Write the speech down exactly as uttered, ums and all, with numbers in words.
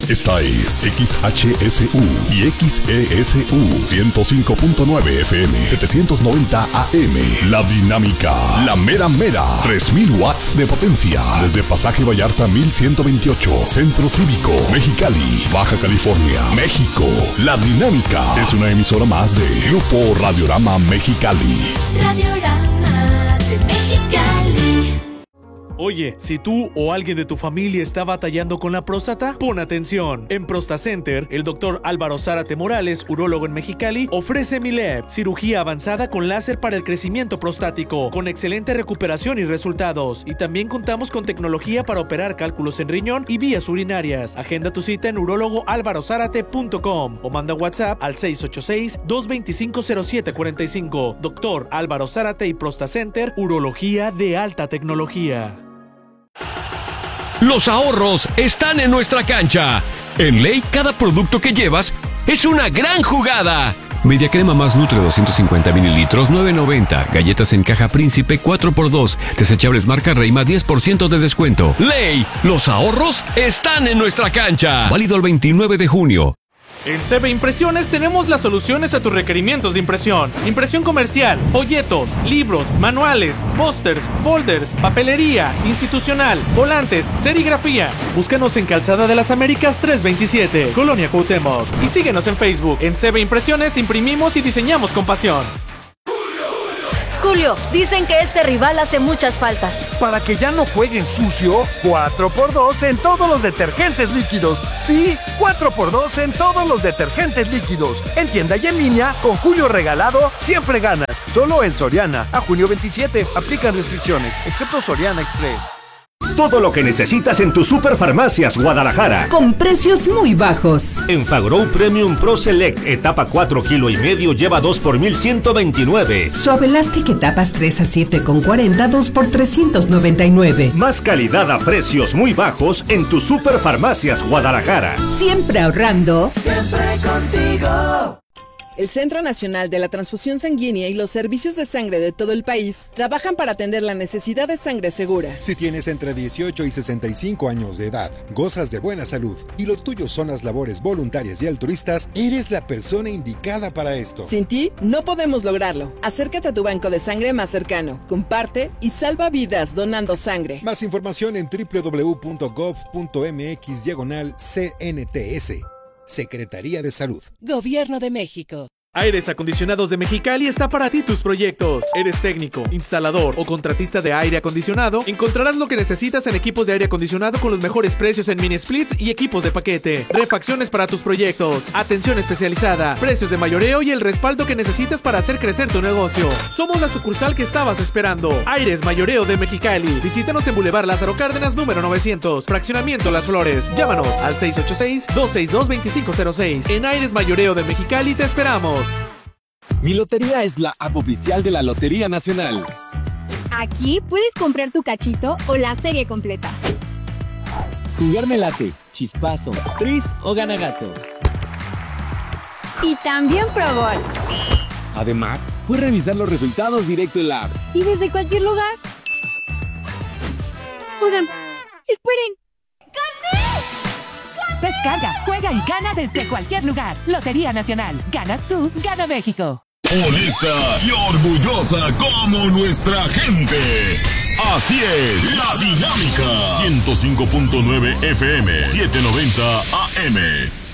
Esta es X H S U y X E S U ciento cinco punto nueve F M, setecientos noventa A M. La Dinámica, la mera mera, tres mil watts de potencia. Desde Pasaje Vallarta mil ciento veintiocho, Centro Cívico, Mexicali, Baja California, México. La Dinámica es una emisora más de Grupo Radiorama Mexicali. Radiorama de Mexicali. Oye, si tú o alguien de tu familia está batallando con la próstata, pon atención. En ProstaCenter, el doctor Álvaro Zárate Morales, urólogo en Mexicali, ofrece Mileb, cirugía avanzada con láser para el crecimiento prostático, con excelente recuperación y resultados. Y también contamos con tecnología para operar cálculos en riñón y vías urinarias. Agenda tu cita en urólogo álvaro zárate punto com o manda WhatsApp al seis ocho seis, dos dos cinco, cero siete cuatro cinco. Doctor Álvaro Zárate y ProstaCenter, urología de alta tecnología. Los ahorros están en nuestra cancha. En Ley, cada producto que llevas es una gran jugada. Media crema más Nutre doscientos cincuenta mililitros, nueve noventa. Galletas en caja Príncipe cuatro por dos. Desechables marca Reima, diez por ciento de descuento. Ley, los ahorros están en nuestra cancha. Válido el veintinueve de junio. En C B Impresiones tenemos las soluciones a tus requerimientos de impresión. Impresión comercial, folletos, libros, manuales, pósters, folders, papelería, institucional, volantes, serigrafía. Búscanos en Calzada de las Américas trescientos veintisiete, Colonia Cuauhtémoc. Y síguenos en Facebook. En C B Impresiones imprimimos y diseñamos con pasión. Julio, dicen que este rival hace muchas faltas. Para que ya no jueguen sucio, cuatro por dos en todos los detergentes líquidos. Sí, cuatro por dos en todos los detergentes líquidos. En tienda y en línea, con Julio regalado, siempre ganas. Solo en Soriana. A junio veintisiete, aplican restricciones, excepto Soriana Express. Todo lo que necesitas en tu Superfarmacias Guadalajara. Con precios muy bajos. En Fagrow Premium Pro Select, etapa cuatro kilo y medio, lleva dos por mil ciento veintinueve. Suave Elastic etapas tres a siete con cuarenta, dos por trescientos noventa y nueve. Más calidad a precios muy bajos en tu Superfarmacias Guadalajara. Siempre ahorrando. Siempre contigo. El Centro Nacional de la Transfusión Sanguínea y los servicios de sangre de todo el país trabajan para atender la necesidad de sangre segura. Si tienes entre dieciocho y sesenta y cinco años de edad, gozas de buena salud y lo tuyo son las labores voluntarias y altruistas, eres la persona indicada para esto. Sin ti, no podemos lograrlo. Acércate a tu banco de sangre más cercano, comparte y salva vidas donando sangre. Más información en doble u doble u doble u punto gov punto mx diagonal C N T S. Secretaría de Salud. Gobierno de México. Aires Acondicionados de Mexicali está para ti tus proyectos. ¿Eres técnico, instalador o contratista de aire acondicionado? Encontrarás lo que necesitas en equipos de aire acondicionado con los mejores precios en mini splits y equipos de paquete. Refacciones para tus proyectos, atención especializada, precios de mayoreo y el respaldo que necesitas para hacer crecer tu negocio. Somos la sucursal que estabas esperando. Aires Mayoreo de Mexicali. Visítanos en Boulevard Lázaro Cárdenas número novecientos, Fraccionamiento Las Flores. Llámanos al seis ocho seis, dos seis dos, dos cinco cero seis. En Aires Mayoreo de Mexicali te esperamos. Mi Lotería es la app oficial de la Lotería Nacional. Aquí puedes comprar tu cachito o la serie completa. Jugar late, chispazo, tris o ganagato. Y también Pro Gol. Además, puedes revisar los resultados directo en la app. Y desde cualquier lugar. Oigan, esperen. Descarga, juega y gana desde cualquier lugar. Lotería Nacional. Ganas tú, gana México. Honesta y orgullosa como nuestra gente. Así es, La Dinámica. ciento cinco punto nueve F M, setecientos noventa A M.